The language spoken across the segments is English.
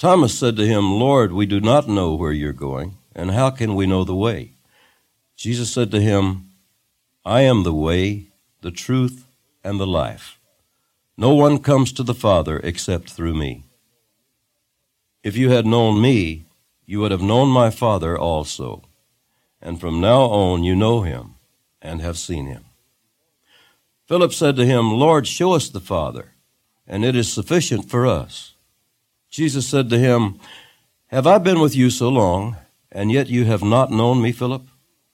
Thomas said to him, Lord, we do not know where you're going, and how can we know the way? Jesus said to him, I am the way, the truth, and the life. No one comes to the Father except through me. If you had known me, you would have known my Father also. And from now on you know him and have seen him. Philip said to him, Lord, show us the Father, and it is sufficient for us. Jesus said to him, Have I been with you so long, and yet you have not known me, Philip?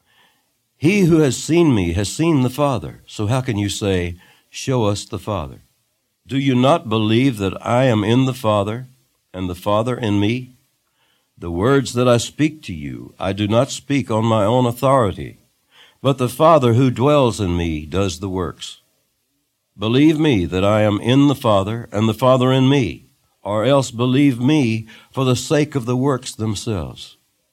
He who has seen me has seen the Father. So how can you say, Show us the Father? Do you not believe that I am in the Father, and the Father in me? The words that I speak to you, I do not speak on my own authority, but the Father who dwells in me does the works. Believe me that I am in the Father, and the Father in me, or else believe me for the sake of the works themselves.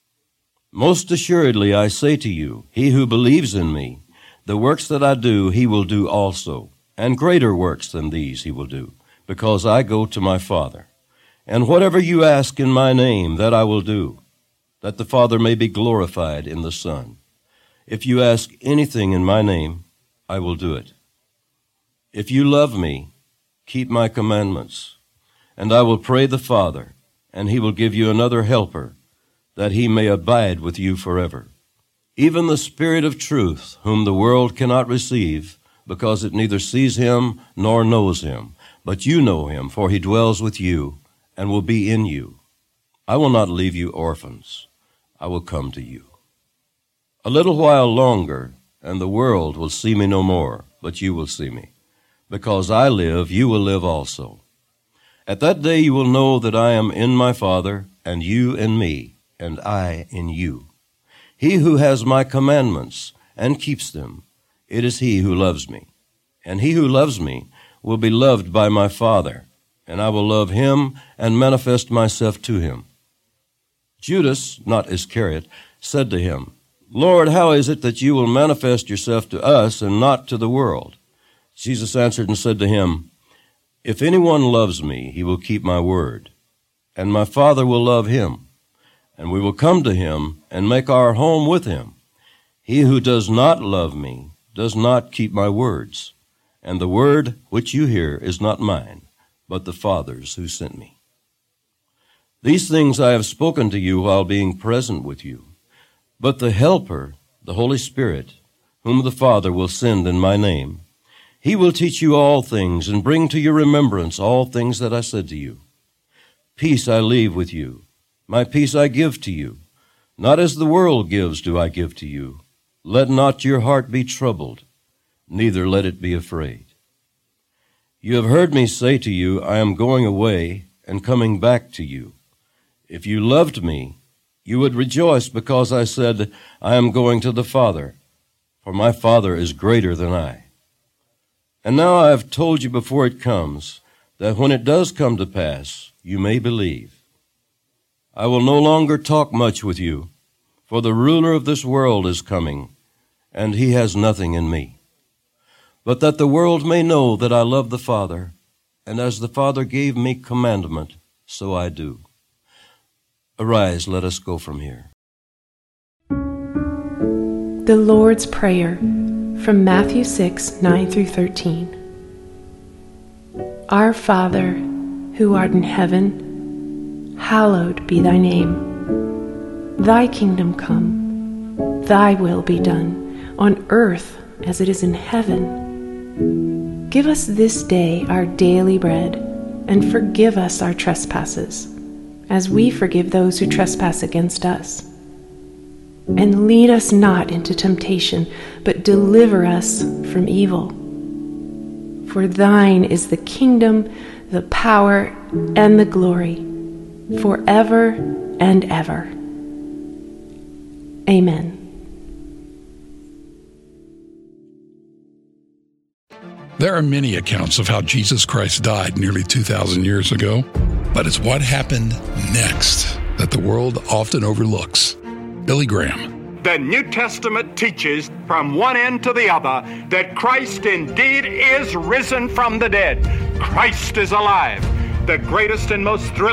Most assuredly I say to you, he who believes in me, the works that I do he will do also, and greater works than these he will do, because I go to my Father. And whatever you ask in my name, that I will do, that the Father may be glorified in the Son. If you ask anything in my name, I will do it. If you love me, keep my commandments, and I will pray the Father, and he will give you another helper, that he may abide with you forever. Even the Spirit of truth, whom the world cannot receive, because it neither sees him nor knows him. But you know him, for he dwells with you and will be in you. I will not leave you orphans. I will come to you. A little while longer, and the world will see me no more, but you will see me. Because I live, you will live also. At that day you will know that I am in my Father, and you in me, and I in you. He who has my commandments and keeps them, it is he who loves me. And he who loves me will be loved by my Father, and I will love him and manifest myself to him. Judas, not Iscariot, said to him, Lord, how is it that you will manifest yourself to us and not to the world? Jesus answered and said to him, If anyone loves me, he will keep my word, and my Father will love him, and we will come to him and make our home with him. He who does not love me does not keep my words, and the word which you hear is not mine, but the Father's who sent me. These things I have spoken to you while being present with you. But the Helper, the Holy Spirit, whom the Father will send in my name, he will teach you all things and bring to your remembrance all things that I said to you. Peace I leave with you. My peace I give to you. Not as the world gives do I give to you. Let not your heart be troubled, neither let it be afraid. You have heard me say to you, I am going away and coming back to you. If you loved me, you would rejoice because I said, I am going to the Father, for my Father is greater than I. And now I have told you before it comes, that when it does come to pass, you may believe. I will no longer talk much with you, for the ruler of this world is coming, and he has nothing in me. But that the world may know that I love the Father, and as the Father gave me commandment, so I do. Arise, let us go from here. The Lord's Prayer from Matthew 6, 9 through 13. Our Father, who art in heaven, hallowed be thy name. Thy kingdom come, thy will be done, on earth as it is in heaven. Give us this day our daily bread, and forgive us our trespasses, as we forgive those who trespass against us. And lead us not into temptation, but deliver us from evil. For thine is the kingdom, the power, and the glory, forever and ever. Amen. There are many accounts of how Jesus Christ died nearly 2,000 years ago, but it's what happened next that the world often overlooks. Billy Graham. The New Testament teaches from one end to the other that Christ indeed is risen from the dead. Christ is alive. The greatest and most thrilling